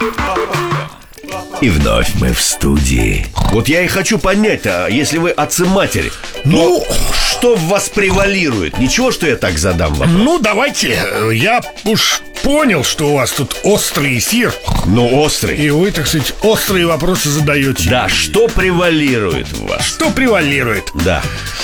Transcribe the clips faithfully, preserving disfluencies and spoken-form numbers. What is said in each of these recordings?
И вновь мы в студии. Вот я и хочу понять, а если вы отцы-матери, Ну, то что в вас превалирует? Ничего, что я так задам вопрос? ну, давайте. Я уж понял, что у вас тут острый эфир, Ну, острый. и вы, так сказать, острые вопросы задаете. Да, что превалирует в вас? Что превалирует? Да.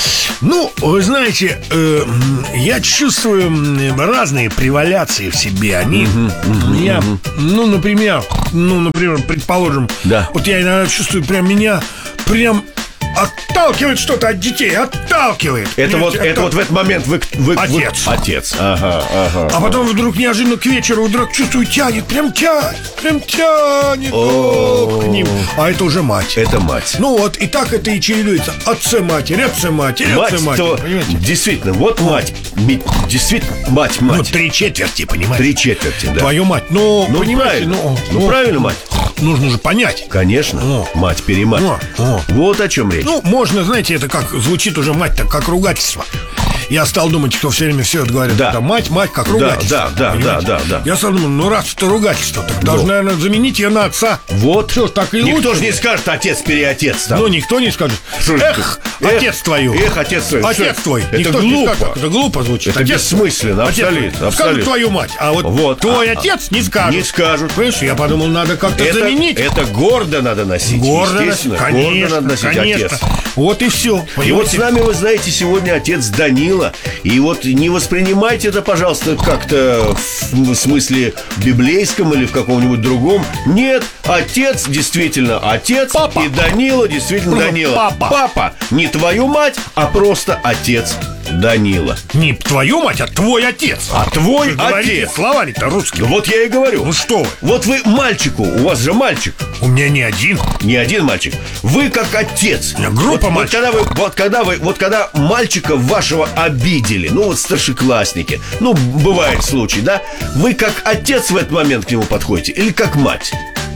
Ну, вы знаете, э, я чувствую м, разные преваляции в себе. Они, я, ну, например, ну, например, предположим, Да. вот я иногда чувствую, прям меня, прям отталкивает что-то от детей, отталкивает. Это вот, Понимаете, это вот в этот момент вы, вы- вы- Отец. Отец. Ага, ага. А потом вдруг неожиданно к вечеру вдруг чувствую, тянет, прям тянет, прям тянет о, к ним. А это уже мать. Это мать. Ну вот, и так это и чередуется. Отцы-матери, отцы-матери, Мать, отцы-матери, то понимаете? действительно, вот мать. Ми- Действительно, мать, Ну, мать. три четверти, понимаете? Три четверти, да. Твою мать, ну, Ну, понимаете, правильно. ну, Ну, правильно, мать. нужно же понять. Конечно. О. Мать, перемать. О, о. Вот о чем речь. Ну, можно, знаете, это как звучит уже мать, так как ругательство. Я стал думать, кто все время все это говорит. Да. Это мать, мать, как ругательство. да, да, понимаете? да, да, да. Я стал думать, ну раз это ругательство, так должны, наверное, заменить ее на отца. Вот. Что ж, так и Никто лучше. же не скажет отец, переотец там. Ну, никто не скажет. Что же Эх, это? отец Эх, твою. эх, отец твой. Отец Что? твой. Это Никто же не глупо. скажет, так. Это глупо звучит. Это Отец бессмысленно, твой. Отец абсолютно, твой. абсолютно. Скажут твою мать, а вот, Вот. твой А- отец не скажет. Не скажут. Понимаешь, я подумал, надо как-то Это, заменить. это гордо надо носить. Гордо, естественно. конечно, гордо надо носить конечно. отец. Вот и все. И вот с нами, вы знаете, сегодня отец Данила. И вот не воспринимайте это, пожалуйста, как-то в смысле библейском или в каком-нибудь другом. Нет, отец действительно отец. Папа. И Данила действительно Ну, Данила. папа. Папа. Не твою мать, а просто отец Данила. Не твою мать, а твой отец. А твой Вы говорите отец. словами-то русские. Ну вот я и говорю. Ну что вы? Вот вы мальчику, у вас же мальчик, У меня не один. не один мальчик. Вы как отец. У меня группа вот, вот мальчиков. когда вы, вот когда вы, вот когда мальчика вашего обидели, ну вот старшеклассники, ну бывает случай, да? Вы как отец в этот момент к нему подходите или как мать?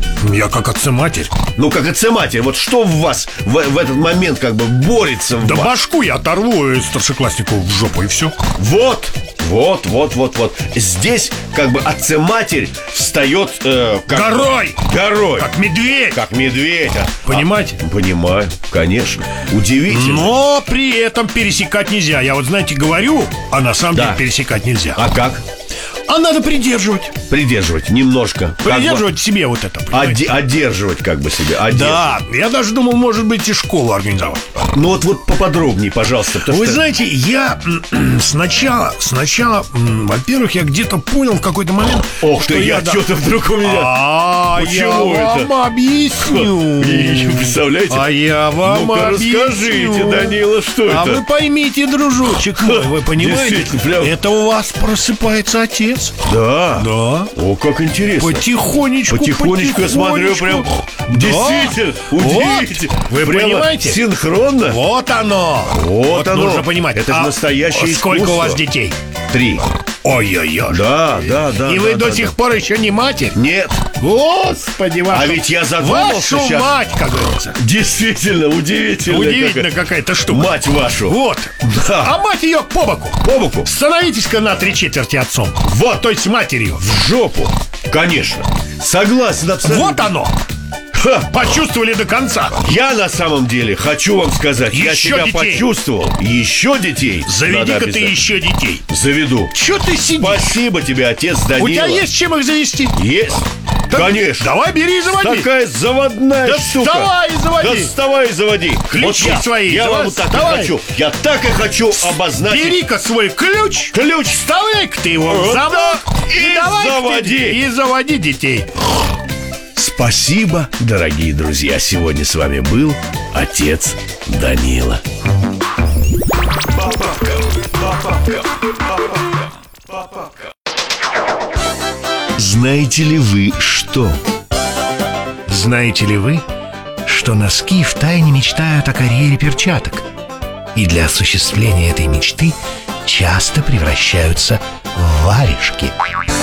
Я как отца-матерь. Ну как отца-матерь, вот что в вас в, в этот момент как бы борется в Да вас? башку я оторву старшекласснику в жопу и все. Вот, вот, вот, вот, вот. Здесь как бы отца-матерь встает э, как Горой! горой. Как медведь. Как медведь. а- Понимаете? а, понимаю, конечно. Удивительно. Но при этом пересекать нельзя. Я вот, знаете, говорю, а на самом Да. деле пересекать нельзя. А как? А надо придерживать. Придерживать немножко. Как бы Придерживать себе вот это. понимаете? оде- одерживать как бы себя. одерживать. Да, я даже думал, может быть, и школу организовать. Ну вот, вот поподробнее, пожалуйста. потому Вы что- знаете, я м, сначала, сначала, м, во-первых, я где-то понял в какой-то момент, Ох что ты, я да- что-то вдруг у меня... А, я Почему это? вам объясню. И, представляете? А я вам Ну-ка, объясню. расскажите, Данила, что А это? вы поймите, дружочек мой, вы понимаете? Действительно, прям- Это у вас просыпается отец. Да. Да. О, как интересно. Потихонечку, Потихонечку, я смотрю, прям Да. действительно, Вот. удивительно. Вы Прямо понимаете? синхронно. Вот оно. Вот оно. Нужно понимать. Это же А настоящее сколько искусство. у вас детей? Три. Ой-ой-ой. Да, да, да. И да, вы да, до да. сих пор еще не матерь? Нет. Господи, вашу... А ведь я задумался Вашу сейчас. мать, как говорится. Действительно, удивительно. Удивительно какая-то штука. Мать вашу. Вот. Да. А мать ее по боку. По боку. Становитесь-ка на три четверти отцом. Вот. То есть матерью. В жопу. Конечно. Согласен абсолютно. Вот оно. Ха. Почувствовали до конца. Я на самом деле хочу вам сказать, я Еще себя детей. почувствовал. Еще детей. Надо Заведи-ка ты обязательно. еще детей. Заведу. Че ты сидишь? Спасибо тебе, отец Данила. У тебя есть чем их завести? Есть? Так Конечно. Давай, бери и заводи. Такая заводная Да штука. вставай и заводи. Да вставай и заводи. Ключи я, свои Я давай, вам так давай. и хочу. Я так и хочу обозначить. Бери-ка свой ключ. Ключ. Вставляй-ка ты его в Вот замок. так. И давай-ка ты- заводи. И заводи детей. Спасибо, дорогие друзья. Сегодня с вами был отец Данила. Знаете ли вы что? Знаете ли вы, что носки втайне мечтают о карьере перчаток? И для осуществления этой мечты часто превращаются в варежки.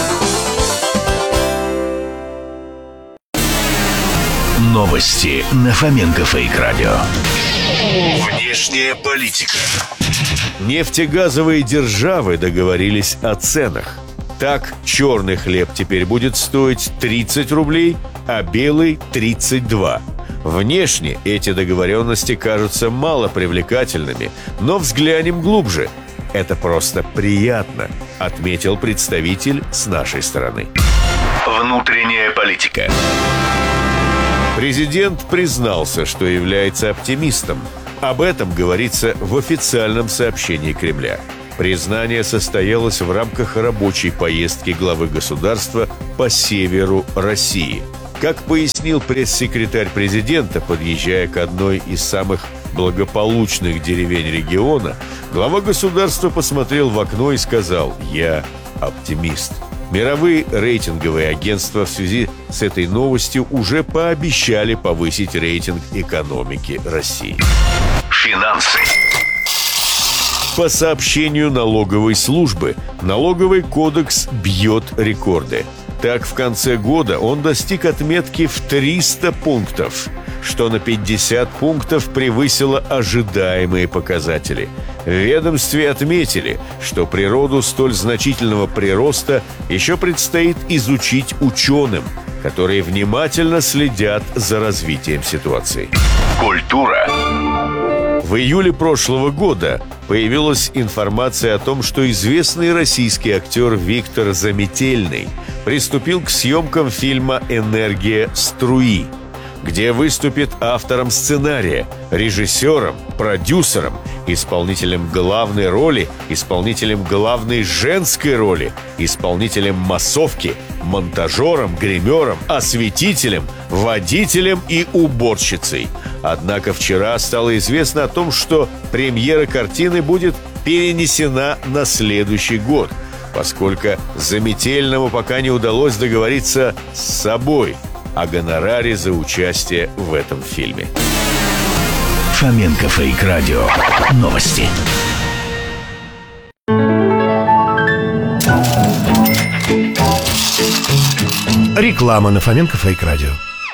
Новости на Фоменко Фейк Радио. Внешняя политика. Нефтегазовые державы договорились о ценах. Так, черный хлеб теперь будет стоить тридцать рублей, а белый – тридцать два. Внешне эти договоренности кажутся мало привлекательными, но взглянем глубже. Это просто приятно, отметил представитель с нашей стороны. Внутренняя политика. Президент признался, что является оптимистом. Об этом говорится в официальном сообщении Кремля. Признание состоялось в рамках рабочей поездки главы государства по северу России. Как пояснил пресс-секретарь президента, подъезжая к одной из самых благополучных деревень региона, глава государства посмотрел в окно и сказал: «Я оптимист». Мировые рейтинговые агентства в связи с этой новостью уже пообещали повысить рейтинг экономики России. Финансы. По сообщению налоговой службы, налоговый кодекс бьет рекорды. Так, в конце года он достиг отметки в триста пунктов, что на пятьдесят пунктов превысило ожидаемые показатели. В ведомстве отметили, что природу столь значительного прироста еще предстоит изучить ученым, которые внимательно следят за развитием ситуации. Культура. В июле прошлого года появилась информация о том, что известный российский актер Виктор Заметельный приступил к съемкам фильма «Энергия струи», где выступит автором сценария, режиссером, продюсером, исполнителем главной роли, исполнителем главной женской роли, исполнителем массовки, монтажером, гримером, осветителем, водителем и уборщицей. Однако вчера стало известно о том, что премьера картины будет перенесена на следующий год, поскольку Заметельному пока не удалось договориться с собой о гонораре за участие в этом фильме. Фоменко Фейк Радио. Новости. Реклама на Фоменко Фейк Радио.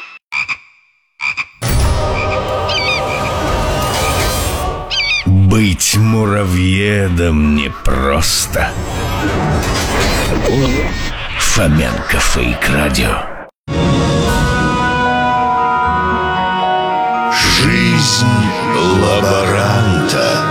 Быть муравьедом непросто. Фоменко Фейк Радио. Жизнь лаборанта.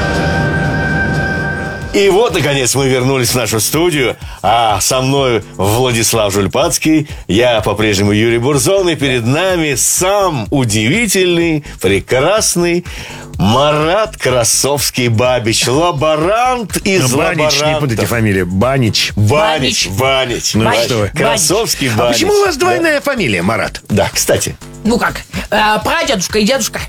И вот, наконец, мы вернулись в нашу студию. А со мной Владислав Жульпацкий. Я по-прежнему Юрий Бурзон. И перед нами сам удивительный, прекрасный Марат Красовский-Бабич. Лаборант из Но Банич, лаборантов. не путайте фамилию. Банич. Банич, Банич. Ну Банич. что вы. Красовский, А Банич. почему у вас двойная фамилия, Марат? Да, кстати. Ну как, э, прадедушка и дедушка.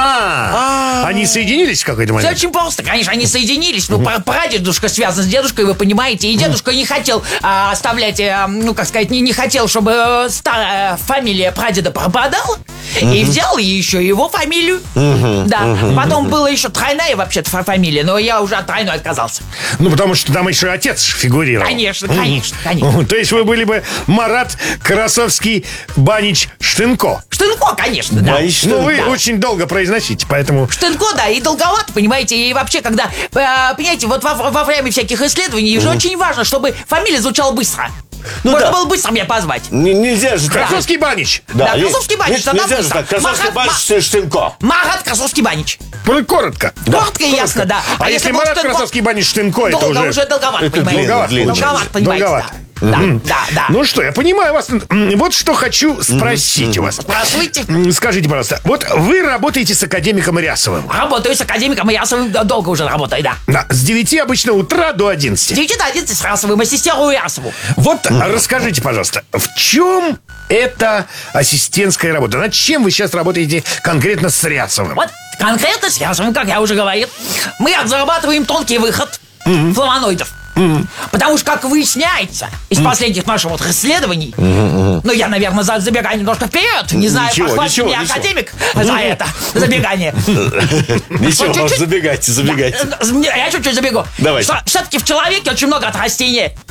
А, они соединились в какой-то Все момент? очень просто, конечно, они соединились. Ну, пра- прадедушка связан с дедушкой, вы понимаете. И дедушка не хотел а, оставлять, а, ну, как сказать, не, не хотел, чтобы э, старая фамилия прадеда пропадала. И взял еще его фамилию. Да, потом была еще тройная вообще-то фа- фамилия, но я уже от тройной отказался. Ну, потому что там еще отец фигурировал. Конечно, конечно, конечно. То есть вы были бы Марат Красовский Банич Штынко. Штынко, конечно, да. Банич Ну, вы Да. очень долго произносите, поэтому... Штынко, да, и долговато, понимаете, и вообще, когда, э, понимаете, вот во, во время всяких исследований же очень важно, чтобы фамилия звучала быстро. Ну Можно да. было быстро меня позвать. Н- нельзя же так. Красовский Банич. Да, и- Красовский Банич, не- тогда Нельзя же быстро. так. Красовский Марат- Банич Штынко. Марат Красовский Банич. Ну, коротко. Коротко и ясно, да. А, если был Марат Штынко, Красовский Банич Штынко, это долго, уже... уже долговато, Это понимаете. долговато получается. Долговато, понимаете, Долговато. да. Да, да, да. Ну что, я понимаю вас. М, Вот что хочу спросить у вас. Здравствуйте. М, Скажите, пожалуйста, вот вы работаете с академиком Рясовым. Работаю с академиком Ясовым, да, долго уже работаю, да. Да, с девяти обычно утра до одиннадцати. девять до одиннадцати с Расовым, ассистирую Ясову. Вот расскажите, пожалуйста, в чем эта ассистентская работа? Над чем вы сейчас работаете конкретно с Рясовым? Вот конкретно с Ясовым, как я уже говорил, мы разрабатываем тонкий выход флавоноидов. Потому что, как выясняется из последних наших вот исследований, ну, я, наверное, за- забегаю немножко вперед, не знаю, Ничего, похвалит ничего, меня ничего. академик за это забегание. Ничего, Вот чуть-чуть. забегайте, забегайте. Да, я чуть-чуть забегу. Давайте. Что все-таки в человеке очень много от растения.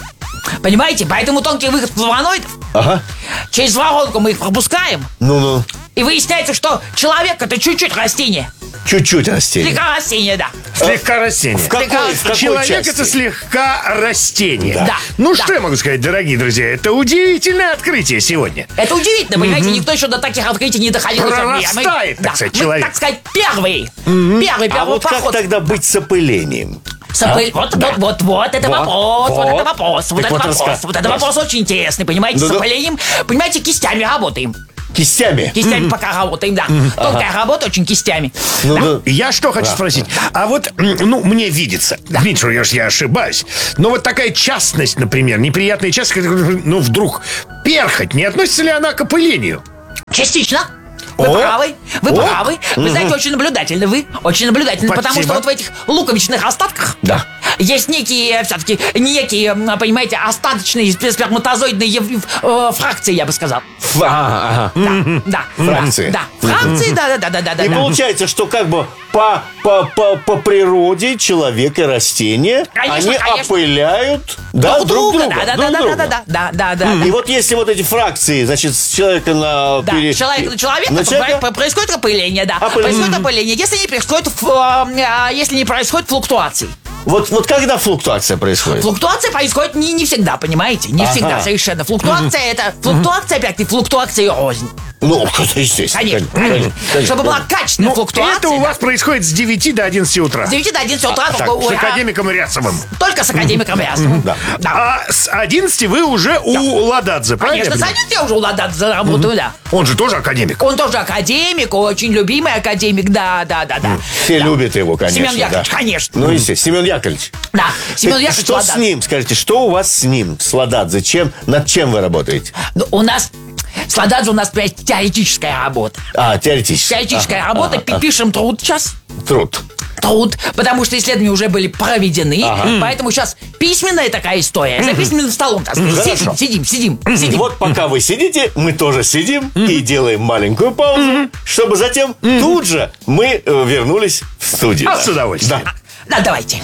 Понимаете? Поэтому тонкий выход флавоноидов. Ага. Через воронку мы их пропускаем. Ну-ну. И выясняется, что человек — это чуть-чуть растение. Чуть-чуть растение. Слегка растение, да. Слегка растение. В какой, в какой Человек части? это слегка растение. Да. Ну Да. что я могу сказать, дорогие друзья, это удивительное открытие сегодня. Это удивительно, понимаете? Никто еще до таких открытий не доходил. Прорастает, так да. сказать, мы, человек. так сказать, первый. Первый, А первый вот как поход. тогда быть с опылением? Сопы- Вот, вот, вот, вот, это Вот, вопрос, вот, вот. это вопрос, вот Так это вот вопрос, раска- вот это вопрос очень интересный, понимаете, с Да-да. опылением, понимаете, кистями работаем. Кистями? Кистями пока работаем, да. Тонкая работа очень кистями. Ну, Да. ну, Я что хочу спросить. А вот, м, ну, мне видится, Дмитрий, я, ж- я ошибаюсь, но вот такая частность, например, неприятная частность, когда, ну, вдруг перхоть, не относится ли она к опылению? Частично. Вы О! правы, вы О! правы. Вы знаете, очень наблюдательны вы, очень наблюдательны, потому Спасибо. что вот в этих луковичных остатках Да. есть некие, все-таки, некие, м, понимаете, остаточные спе- сперматозоидные ев- э, фракции, я бы сказал. Ф- ага, ага. Да, да. Фракции. Да, фракции, да, да, да, да, да. И да. получается, что как бы по, по, по, по природе человек и растение, Конечно, они конечно. опыляют да, Друг друг друга, друга. да, да, друг да, друга. да, да, да, да, да, да. И вот если вот эти фракции, значит, с человека на... Да, пере- человек на человека, на то человека- про- происходит опыление, да. Опыление. Происходит опыление, если не происходит, ф- а, если не происходит флуктуации. Вот, вот когда флуктуация происходит? Флуктуация происходит не, не всегда, понимаете? Не Ага. всегда, совершенно. Флуктуация это флуктуация, опять-таки, флуктуация и рознь. Ну, это естественно. Конечно, конечно. Чтобы была качественная Ну, флуктуация. это у да. вас происходит с девяти до одиннадцати утра. С девяти до одиннадцати утра Так, только, с ой, а, академиком Ряцевым. только с академиком Рясовым. Да. Да. А с одиннадцати вы уже у Лададзе, правильно? Конечно, я с понимаю? одиннадцати я уже у Лададзе работаю, да. Он же тоже академик. Он тоже академик, очень любимый академик, да, да, да, да. Все Да. любят его, конечно. Семен да. Яковлевич, конечно. Ну, естественно. Семен Яковлевич. Да, Семен Яковлевич Что Лададзе. с ним? Скажите, что у вас с ним, с Лададзе? Чем, над чем вы работаете? Ну, у нас с Лададзе у нас, понимаете, теоретическая работа. А, теоретически. Теоретическая Ага, работа, ага, пи- пишем труд сейчас. ага. Труд. Труд, потому что исследования уже были проведены, поэтому сейчас письменная такая история, за письменным столом, так сказать. Хорошо. Сидим, сидим, сидим, И сидим. вот пока вы сидите, мы тоже сидим и делаем маленькую паузу, чтобы затем тут же мы э, вернулись в студию. А с удовольствием. Да. Да, давайте.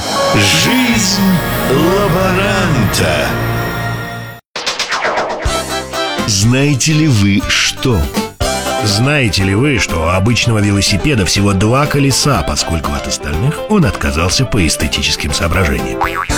Жизнь лаборанта. Знаете ли вы, что? Знаете ли вы, что у обычного велосипеда всего два колеса, поскольку от остальных он отказался по эстетическим соображениям?